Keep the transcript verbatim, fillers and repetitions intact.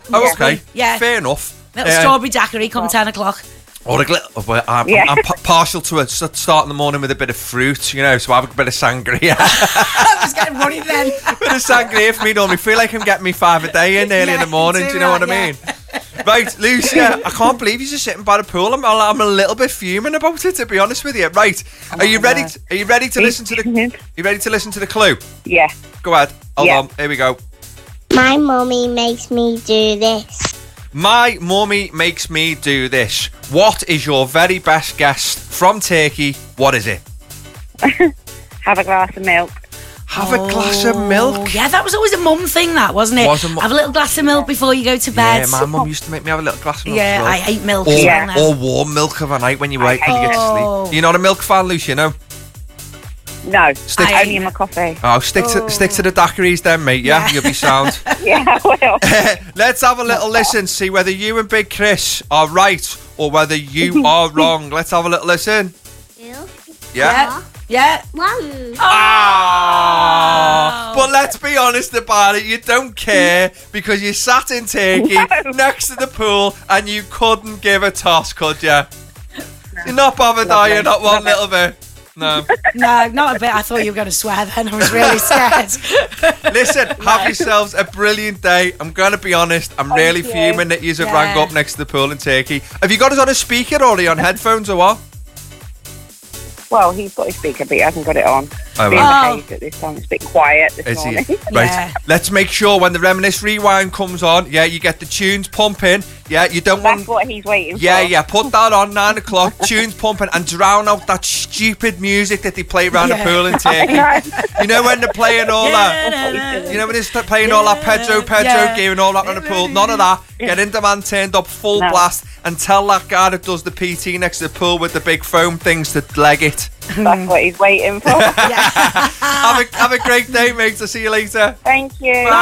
Oh, Yeah. okay. Yeah. Fair enough. Little Um, strawberry daiquiri come ten o'clock. Or a gl- well, I'm, Yeah. I'm pa- partial to it. Start start in the morning with a bit of fruit, you know, so I have a bit of sangria. I was getting runny then. bit of sangria for me normally. Feel like I'm getting me five a day in early Yeah, in the morning, do do you know that, what I yeah. mean? Right, Lucia, I can't believe you're just sitting by the pool. I'm, I'm a little bit fuming about it, to be honest with you. Right, are you ready? To, are you ready to listen to the? You ready to listen to the clue? Yeah. Go ahead. Hold Yeah. on. Here we go. My mummy makes me do this. My mummy makes me do this. What is your very best guess from Turkey? What is it? Have a glass of milk. Have a glass of milk. Oh, yeah, that was always a mum thing, that, wasn't it? Was a mu- Have a little glass of milk before you go to bed. Yeah, my mum used to make me have a little glass of milk. Yeah, as well. I hate milk. Or, as Yeah. well now. or warm milk of a night when you wake when you get to Oh. sleep. You're not a milk fan, Lucia, no? No, Stick- only in my coffee. Oh, stick to stick to the daiquiris then, mate. Yeah, Yeah. you'll be sound. Yeah, I will. Let's have a little listen, see whether you and Big Chris are right or whether you are wrong. Let's have a little listen. Two, Yeah. Yeah. one. Ah, but let's be honest about it, you don't care because you sat in Turkey next to the pool and you couldn't give a toss, could you? You're not bothered, are you? Not one little bit. No. No, not a bit. I thought you were going to swear then. I was really scared. Listen, have yourselves a brilliant day. I'm going to be honest, I'm really you. fuming that you've Yeah. rang up next to the pool in Turkey. Have you got us on a speaker or are you on headphones or what? Well, he's got his speaker, but he hasn't got it on. Oh, Being well. behaved at this time. It's a bit quiet this Is he? morning. Right. Yeah. Let's make sure when the Reminisce Rewind comes on, yeah, you get the tunes pumping. Yeah, you don't That's want... what he's waiting Yeah, for. yeah, put that on, nine o'clock, tunes pumping, and drown out that stupid music that they play around Yeah. the pool in Turkey. You know when they're playing all that... Yeah. You know when they're playing all that Pedro Pedro Yeah. gear and all that on the pool? None of that. Get in demand turned up full No. blast and tell that guy that does the P T next to the pool with the big foam things to leg it. That's what he's waiting for. Have a, have a great day, mate. I'll see you later. Thank you.